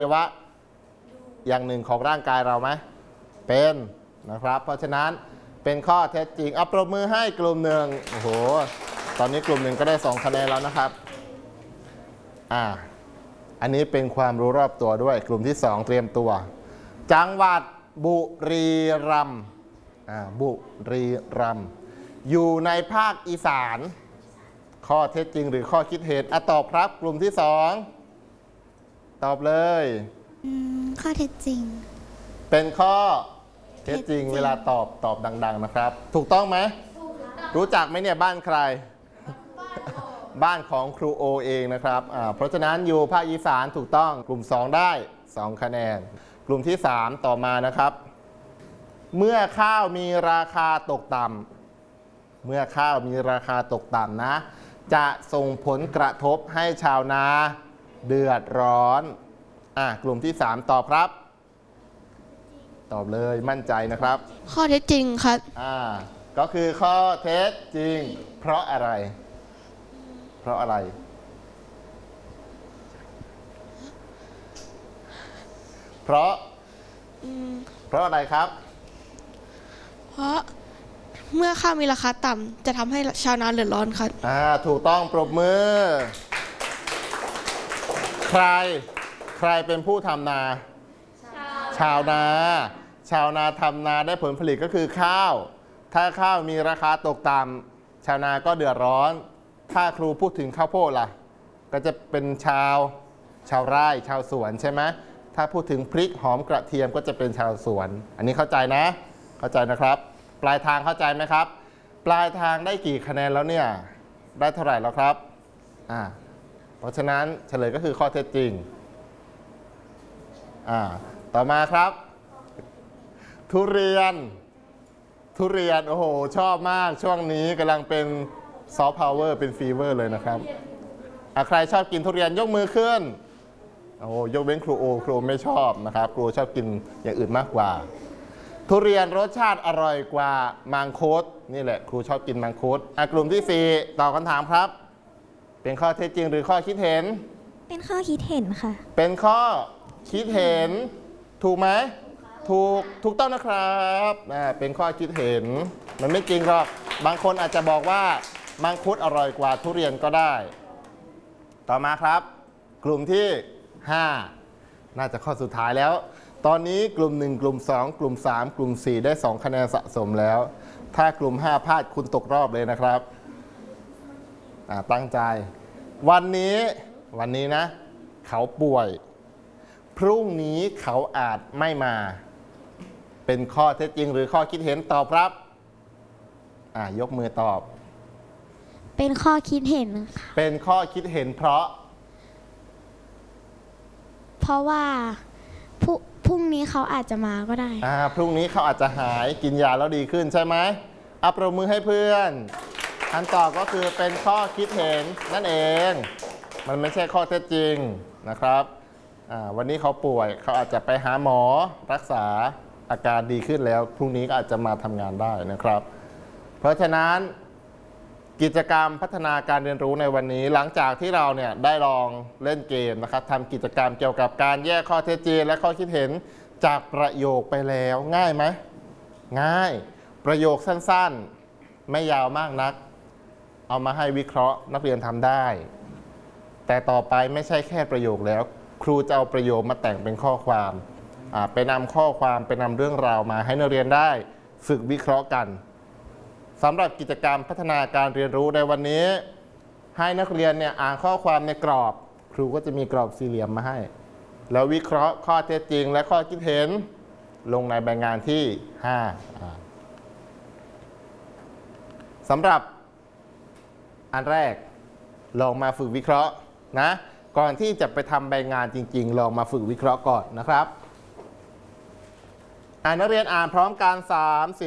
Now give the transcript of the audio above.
วัยวะอย่างหนึ่งของร่างกายเราไหมเป็นนะครับเพราะฉะนั้นเป็นข้อเท็จจริงเอาปรบมือให้กลุ่มหนึ่งโอ้โหตอนนี้กลุ่มหนึ่งก็ได้2คะแนนแล้วนะครับอันนี้เป็นความรู้รอบตัวด้วยกลุ่มที่2เตรียมตัวจังหวัดบุรีรัมย์บุรีรัมย์อยู่ในภาคอีสานข้อเท็จจริงหรือข้อคิดเห็นตอบครับกลุ่มที่2ตอบเลยข้อเท็จจริงเป็นข้อเท็จจริงเวลาตอบดังๆนะครับถูกต้องไหมรู้จักไหมเนี่ยบ้านใครบ้านของครูโอเองนะครับเพราะฉะนั้นอยู่ภาคอีสานถูกต้องกลุ่ม2ได้2คะแนนกลุ่มที่3ต่อมานะครับเมื่อข้าวมีราคาตกต่ำเมื่อข้าวมีราคาตกต่ำนะจะส่งผลกระทบให้ชาวนาเดือดร้อนกลุ่มที่3ตอบครับตอบเลยมั่นใจนะครับข้อเท็จจริงครับก็คือข้อเท็จจริงเพราะอะไรเพราะอะไรเพราะอะไรครับเพราะเมื่อข้าวมีราคาต่ำจะทำให้ชาวนาเดือดร้อนครับถูกต้องปรบมือใครเป็นผู้ทำนาชาวนาทำนาได้ผลผลิตก็คือข้าวถ้าข้าวมีราคาตกต่ำชาวนาก็เดือดร้อนถ้าครูพูดถึงข้าวโพดล่ะก็จะเป็นชาวไร่ชาวสวนใช่ไหมถ้าพูดถึงพริกหอมกระเทียมก็จะเป็นชาวสวนอันนี้เข้าใจนะเข้าใจนะครับปลายทางเข้าใจไหมครับปลายทางได้กี่คะแนนแล้วเนี่ยได้เท่าไหร่แล้วครับเพราะฉะนั้นเฉลยก็คือข้อเท็จจริงต่อมาครับทุเรียนโอ้โหชอบมากช่วงนี้กำลังเป็นซอฟต์พาวเวอร์เป็นฟีเวอร์เลยนะครับใครชอบกินทุเรียนยกมือขึ้นยกเว้นครูโอไม่ชอบนะครับครูชอบกินอย่างอื่นมากกว่าทุเรียนรสชาติอร่อยกว่ามังคุดนี่แหละครูชอบกินมังคุดกลุ่มที่4ตอบคำถามครับเป็นข้อเท็จจริงหรือข้อคิดเห็นเป็นข้อคิดเห็นค่ะเป็นข้อคิดเห็นถูกไหมถูกต้องนะครับเป็นข้อคิดเห็นมันไม่จริงหรอกบางคนอาจจะบอกว่ามังคุดอร่อยกว่าทุเรียนก็ได้ต่อมาครับกลุ่มที่5น่าจะข้อสุดท้ายแล้วตอนนี้กลุ่ม1กลุ่ม2กลุ่ม3กลุ่ม4ได้2คะแนนสะสมแล้วถ้ากลุ่ม5พลาดคุณตกรอบเลยนะครับตั้งใจวันนี้นะเขาป่วยพรุ่งนี้เขาอาจไม่มาเป็นข้อเท็จจริงหรือข้อคิดเห็นตอบครับยกมือตอบเป็นข้อคิดเห็นเป็นข้อคิดเห็นเพราะว่าพรุ่งนี้เขาอาจจะมาก็ได้พรุ่งนี้เขาอาจจะหายกินยาแล้วดีขึ้นใช่ไหมปรบมือให้เพื่อนคำตอบก็คือเป็นข้อคิดเห็นนั่นเองมันไม่ใช่ข้อเท็จจริงนะครับวันนี้เขาป่วยเขาอาจจะไปหาหมอรักษาอาการดีขึ้นแล้วพรุ่งนี้ก็อาจจะมาทำงานได้นะครับเพราะฉะนั้นกิจกรรมพัฒนาการเรียนรู้ในวันนี้หลังจากที่เราเนี่ยได้ลองเล่นเกมนะครับทำกิจกรรมเกี่ยวกับการแยกข้อเท็จจริงและข้อคิดเห็นจากประโยคไปแล้วง่ายไหมง่ายประโยคสั้นๆไม่ยาวมากนักเอามาให้วิเคราะห์นักเรียนทำได้แต่ต่อไปไม่ใช่แค่ประโยคแล้วครูจะเอาประโยคมาแต่งเป็นข้อความไปนำข้อความไปนำเรื่องราวมาให้นักเรียนได้ฝึกวิเคราะห์กันสำหรับกิจกรรมพัฒนาการเรียนรู้ในวันนี้ให้นักเรียนเนี่ยอ่านข้อความในกรอบครูก็จะมีกรอบสี่เหลี่ยมมาให้แล้ววิเคราะห์ข้อเท็จจริงและข้อคิดเห็นลงในใบงานที่5สำหรับอันแรกลองมาฝึกวิเคราะห์นะก่อนที่จะไปทำใบงานจริงๆลองมาฝึกวิเคราะห์ก่อนนะครับนักเรียนอ่านพร้อมกัน3-4